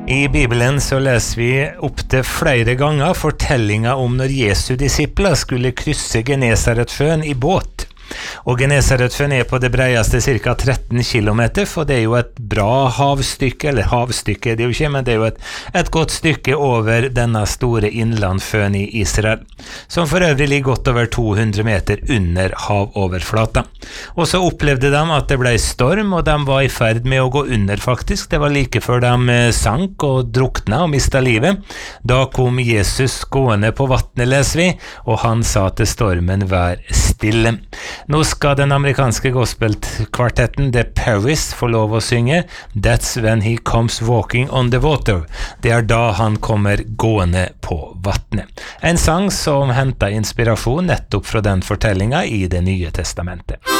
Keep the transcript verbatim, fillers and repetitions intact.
I Bibelen så leser vi opp til flere ganger fortellinga om når Jesu disipler skulle krysse Genesaretsjøen i båt. Og Genesaretsjøen er på det breieste cirka tretten kilometer, for det er jo et bra havstykke, eller havstykke er det jo ikke, men det er jo et, et godt stykke over denne store innlandsjøen i Israel, som for øvrig ligger godt over to hundre meter under havoverflata. Og så opplevde de at det ble storm, og de var i ferd med å gå under faktisk. Det var like før de sank og drukna og mistet livet. Da kom Jesus gående på vattnet, leser vi, og han sa til stormen, vær stille. Nå skal den amerikanske gospelkvartetten The Paris få lov å synge That's when he comes walking on the water. Det er da han kommer gående på vattnet. En sang som hentet inspirasjon nettopp fra den fortellinga i Det nye testamentet.